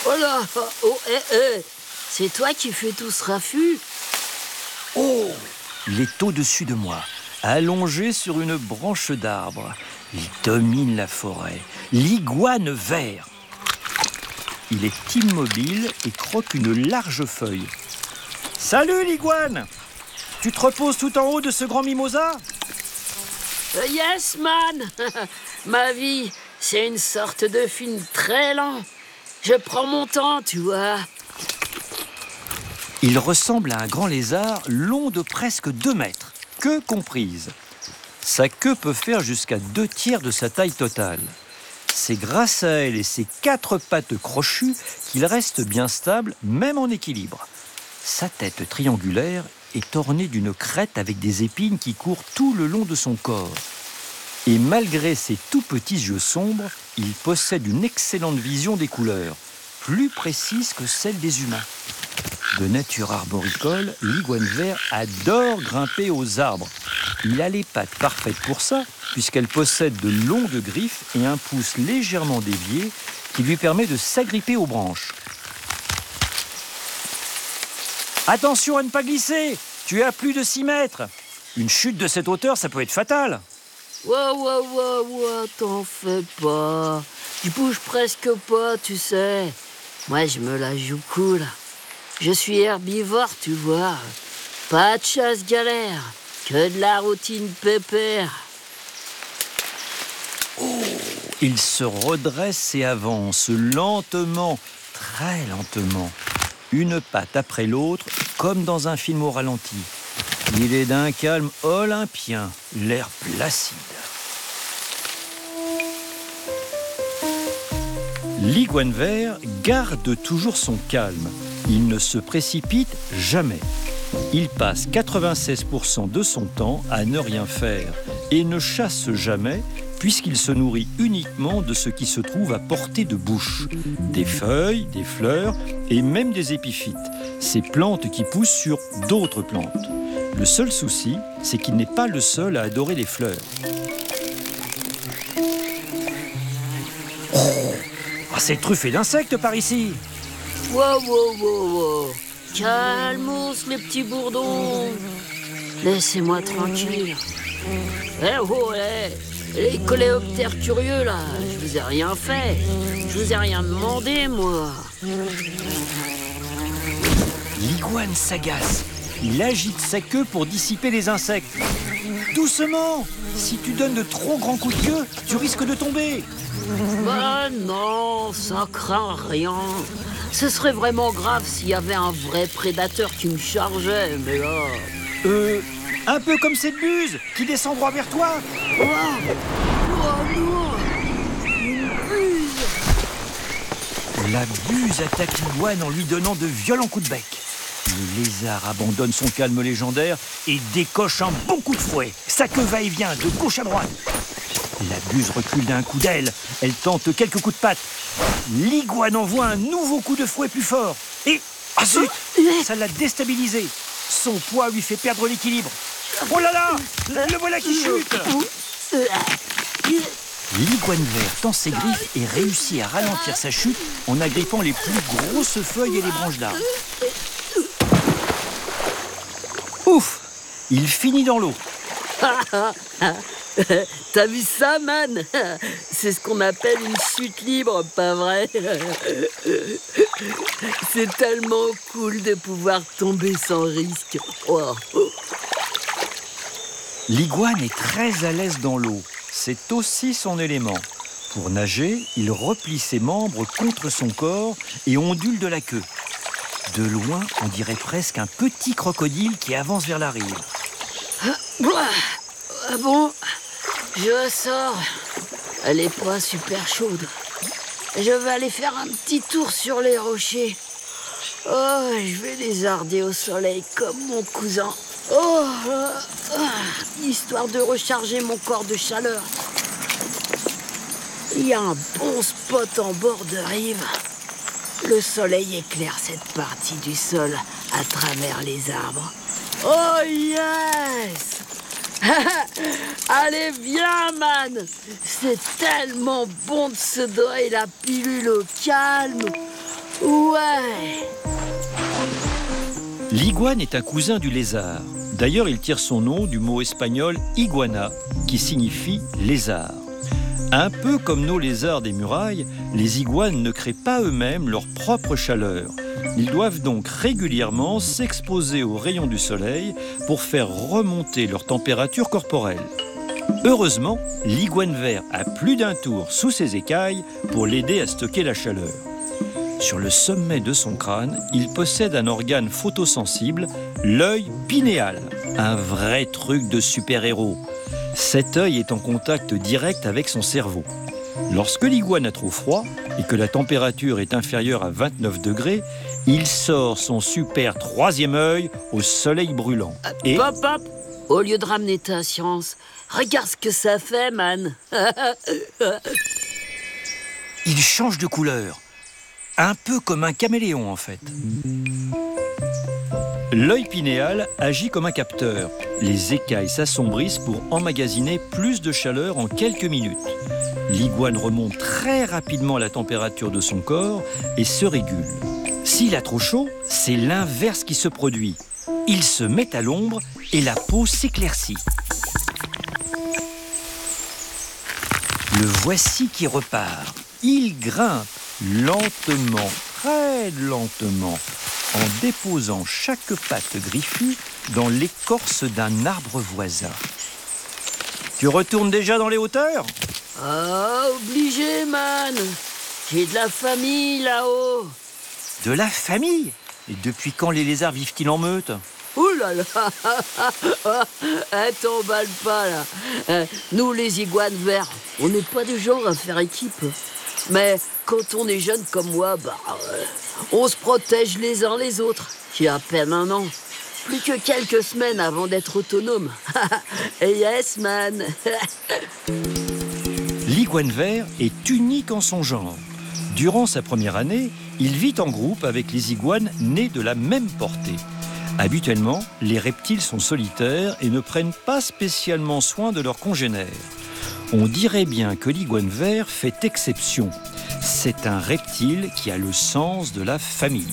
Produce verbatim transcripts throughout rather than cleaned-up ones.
Oh là, oh, eh, eh. C'est toi qui fais tout ce raffut? Oh, il est au-dessus de moi, allongé sur une branche d'arbre. Il domine la forêt, l'iguane vert. Il est immobile et croque une large feuille. Salut l'iguane! Tu te reposes tout en haut de ce grand mimosa? Uh, yes, man. Ma vie, c'est une sorte de film très lent. Je prends mon temps, tu vois. Il ressemble à un grand lézard long de presque deux mètres, queue comprise. Sa queue peut faire jusqu'à deux tiers de sa taille totale. C'est grâce à elle et ses quatre pattes crochues qu'il reste bien stable, même en équilibre. Sa tête triangulaire est ornée d'une crête avec des épines qui courent tout le long de son corps. Et malgré ses tout petits yeux sombres, il possède une excellente vision des couleurs, plus précise que celle des humains. De nature arboricole, l'iguane vert adore grimper aux arbres. Il a les pattes parfaites pour ça, puisqu'elle possède de longues griffes et un pouce légèrement dévié qui lui permet de s'agripper aux branches. Attention à ne pas glisser! Tu es à plus de six mètres! Une chute de cette hauteur, ça peut être fatal! Wow, wow, wow, wow, t'en fais pas. Je bouge presque pas, tu sais. Moi, je me la joue cool. Je suis herbivore, tu vois. Pas de chasse galère, que de la routine pépère. Oh, il se redresse et avance lentement, très lentement. Une patte après l'autre, comme dans un film au ralenti. Il est d'un calme olympien, l'air placide. L'iguane vert garde toujours son calme. Il ne se précipite jamais. Il passe quatre-vingt-seize pour cent de son temps à ne rien faire et ne chasse jamais puisqu'il se nourrit uniquement de ce qui se trouve à portée de bouche. Des feuilles, des fleurs et même des épiphytes, ces plantes qui poussent sur d'autres plantes. Le seul souci, c'est qu'il n'est pas le seul à adorer les fleurs. Oh, ah, c'est truffé d'insectes par ici. Wow, wow, wow, wow. Calmos, les petits bourdons. Laissez-moi tranquille. Eh oh, eh. Les coléoptères curieux, là, je vous ai rien fait. Je vous ai rien demandé, moi. L'iguane s'agace. Il agite sa queue pour dissiper les insectes. Doucement! Si tu donnes de trop grands coups de queue, tu risques de tomber. Bah non, ça craint rien. Ce serait vraiment grave s'il y avait un vrai prédateur qui me chargeait, mais là... Euh, un peu comme cette buse qui descend droit vers toi. Oh, oh non! Une buse! La buse attaque l'iguane en lui donnant de violents coups de bec. Le lézard abandonne son calme légendaire et décoche un bon coup de fouet. Sa queue va et vient de gauche à droite. La buse recule d'un coup d'aile. Elle tente quelques coups de patte. L'iguane envoie un nouveau coup de fouet plus fort. Et, ah zut, ça l'a déstabilisé. Son poids lui fait perdre l'équilibre. Oh là là, le voilà qui chute. L'iguane vert tend ses griffes et réussit à ralentir sa chute en agrippant les plus grosses feuilles et les branches d'arbres. Ouf! Il finit dans l'eau. T'as vu ça, man? C'est ce qu'on appelle une chute libre, pas vrai? C'est tellement cool de pouvoir tomber sans risque. Oh. L'iguane est très à l'aise dans l'eau. C'est aussi son élément. Pour nager, il replie ses membres contre son corps et ondule de la queue. De loin, on dirait presque un petit crocodile qui avance vers la rive. Ah bon, je sors. Elle est pas super chaude. Je vais aller faire un petit tour sur les rochers. Oh, je vais lézarder au soleil comme mon cousin. Oh, euh, euh, histoire de recharger mon corps de chaleur. Il y a un bon spot en bord de rive. Le soleil éclaire cette partie du sol à travers les arbres. Oh yes! Allez, viens, man! C'est tellement bon de se dorer la pilule au calme. Ouais. L'iguane est un cousin du lézard. D'ailleurs, il tire son nom du mot espagnol iguana, qui signifie lézard. Un peu comme nos lézards des murailles, les iguanes ne créent pas eux-mêmes leur propre chaleur. Ils doivent donc régulièrement s'exposer aux rayons du soleil pour faire remonter leur température corporelle. Heureusement, l'iguane vert a plus d'un tour sous ses écailles pour l'aider à stocker la chaleur. Sur le sommet de son crâne, il possède un organe photosensible, l'œil pinéal, un vrai truc de super-héros. Cet œil est en contact direct avec son cerveau. Lorsque l'iguane a trop froid et que la température est inférieure à vingt-neuf degrés, il sort son super troisième œil au soleil brûlant. Et... Hop, hop. Au lieu de ramener ta science, regarde ce que ça fait, man. il change de couleur. Un peu comme un caméléon, en fait. L'œil pinéal agit comme un capteur. Les écailles s'assombrissent pour emmagasiner plus de chaleur en quelques minutes. L'iguane remonte très rapidement la température de son corps et se régule. S'il a trop chaud, c'est l'inverse qui se produit. Il se met à l'ombre et la peau s'éclaircit. Le voici qui repart. Il grimpe lentement, très lentement, en déposant chaque patte griffue dans l'écorce d'un arbre voisin. Tu retournes déjà dans les hauteurs ? Ah, obligé, man. J'ai de la famille là-haut. De la famille ? Et depuis quand les lézards vivent-ils en meute ? Ouh là là. Eh, t'emballe pas, là. Eh, nous, les iguanes verts, on n'est pas du genre à faire équipe. Mais quand on est jeune comme moi, bah, euh, on se protège les uns les autres. J'ai à peine un an. Plus que quelques semaines avant d'être autonome. Yes, man. L'iguane vert est unique en son genre. Durant sa première année, il vit en groupe avec les iguanes nés de la même portée. Habituellement, les reptiles sont solitaires et ne prennent pas spécialement soin de leurs congénères. On dirait bien que l'iguane vert fait exception. C'est un reptile qui a le sens de la famille.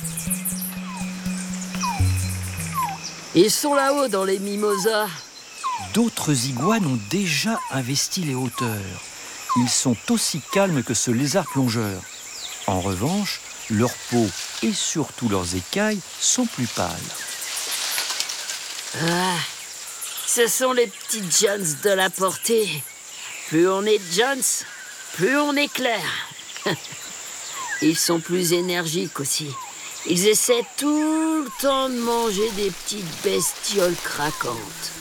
Ils sont là-haut dans les mimosas. D'autres iguanes ont déjà investi les hauteurs. Ils sont aussi calmes que ce lézard plongeur. En revanche, leur peau et surtout leurs écailles sont plus pâles. Ah, ce sont les petits Jones de la portée. Plus on est Jones, plus on est clair. Ils sont plus énergiques aussi. Ils essaient tout le temps de manger des petites bestioles craquantes.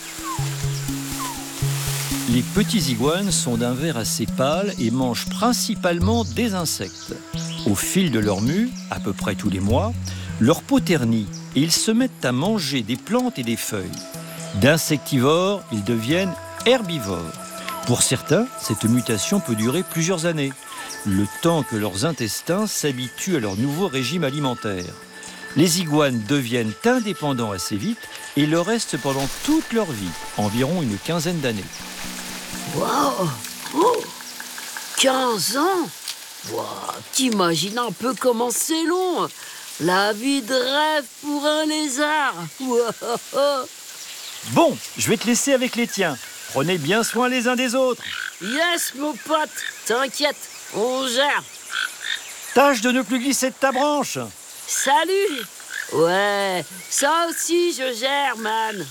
Les petits iguanes sont d'un vert assez pâle et mangent principalement des insectes. Au fil de leur mue, à peu près tous les mois, leur peau ternit et ils se mettent à manger des plantes et des feuilles. D'insectivores, ils deviennent herbivores. Pour certains, cette mutation peut durer plusieurs années, le temps que leurs intestins s'habituent à leur nouveau régime alimentaire. Les iguanes deviennent indépendants assez vite et le restent pendant toute leur vie, environ une quinzaine d'années. Wow, oh, quinze ans. Wow, t'imagines un peu comment c'est long. La vie de rêve pour un lézard. Wow. Bon, je vais te laisser avec les tiens. Prenez bien soin les uns des autres. Yes, mon pote, t'inquiète, on gère. Tâche de ne plus glisser de ta branche. Salut. Ouais, ça aussi je gère, man.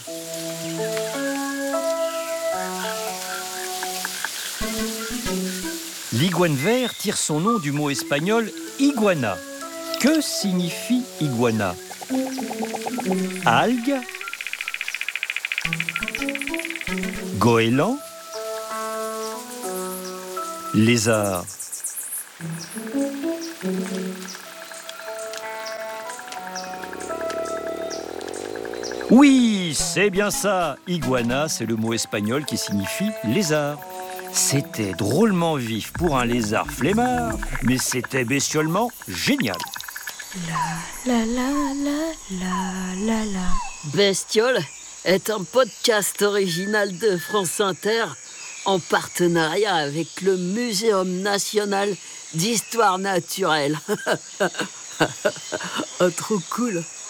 L'iguane vert tire son nom du mot espagnol iguana. Que signifie iguana ? Algue ? Goéland ? Lézard ? Oui, c'est bien ça. Iguana, c'est le mot espagnol qui signifie lézard. C'était drôlement vif pour un lézard flemmard, mais c'était bestiolement génial. La la la la la la la. Bestiole est un podcast original de France Inter en partenariat avec le Muséum national d'histoire naturelle. Ah, trop cool.